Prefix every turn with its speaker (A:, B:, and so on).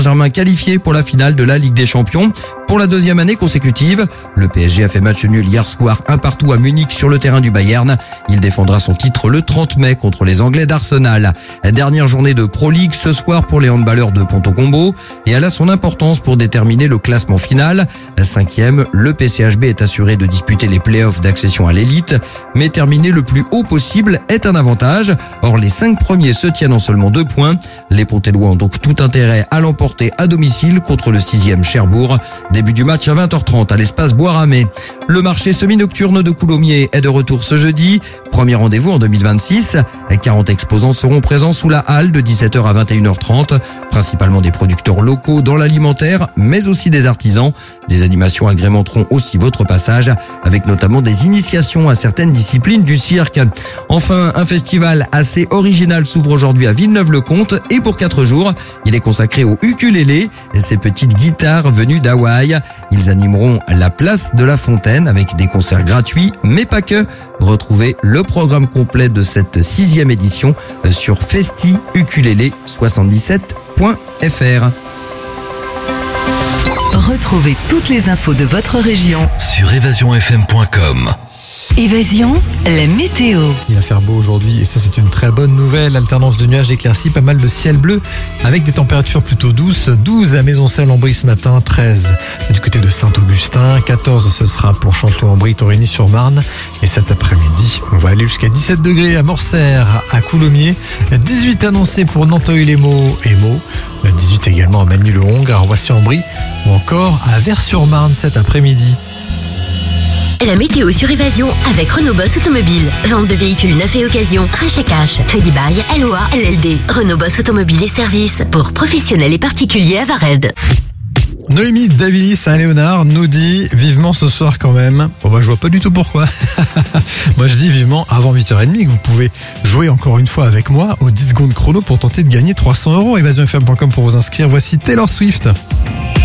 A: Saint-Germain qualifié pour la finale de la Ligue des Champions. Pour la deuxième année consécutive, le PSG a fait match nul hier soir 1-1 à Munich sur le terrain du Bayern. Il défendra son titre le 30 mai contre les Anglais d'Arsenal. Dernière journée de Pro League ce soir pour les handballeurs de Ponto Combo et elle a son importance pour déterminer le classement final. 5e, le PCHB est assuré de disputer les playoffs d'accession à l'élite, mais terminer le plus haut possible est un avantage. Or, les 5 premiers se tiennent en seulement 2 points. Les Pontellois ont donc tout intérêt à l'emporter à domicile contre le 6e Cherbourg. Début du match à 20h30 à l'espace Bois-Ramée. Le marché semi-nocturne de Coulommiers est de retour ce jeudi. Premier rendez-vous en 2026. 40 exposants seront présents sous la halle de 17h à 21h30. Principalement des producteurs locaux dans l'alimentaire, mais aussi des artisans. Des animations agrémenteront aussi votre passage, avec notamment des initiations à certaines disciplines du cirque. Enfin, un festival assez original s'ouvre aujourd'hui à Villeneuve-le-Comte et pour 4 jours, il est consacré au ukulélé, ces petites guitares venues d'Hawaï. Ils animeront la place de la Fontaine avec des concerts gratuits, mais pas que. Retrouvez le programme complet de cette 6e édition sur festiukulélé77.fr.
B: Retrouvez toutes les infos de votre région
C: sur évasionfm.com.
B: Évasion, la météo.
D: Il va faire beau aujourd'hui et ça c'est une très bonne nouvelle. Alternance de nuages d'éclaircies, pas mal de ciel bleu avec des températures plutôt douces. 12 à Maisoncelles-en-Brie ce matin, 13 du côté de Saint-Augustin, 14 ce sera pour Chanteloup-en-Brie, Torigny-sur-Marne. Et cet après-midi, on va aller jusqu'à 17 degrés à Morcères, à Coulommiers, 18 annoncés pour Nanteuil-les-Maux et Meaux, 18 également à Magny-le-Hongre, à Roissy-en-Brie ou encore à Vers-sur-Marne cet après-midi.
E: La météo sur Évasion avec Renault Boss Automobile. Vente de véhicules neufs et occasion, rachat cash, crédit bail, LOA, LLD. Renault Boss Automobile et services pour professionnels et particuliers à Vared.
D: Noémie Davilly Saint-Léonard nous dit vivement ce soir quand même. Bon bah je vois pas du tout pourquoi. Moi je dis vivement avant 8h30 que vous pouvez jouer encore une fois avec moi au 10 secondes chrono pour tenter de gagner 300 €. Évasionfm.com pour vous inscrire. Voici Taylor Swift.